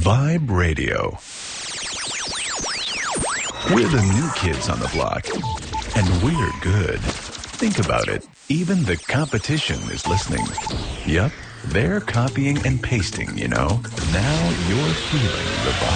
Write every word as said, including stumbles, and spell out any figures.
Vibe Radio. We're the new kids on the block, and we're good. Think about it. Even the competition is listening. Yup, they're copying and pasting, you know. Now you're feeling the vibe.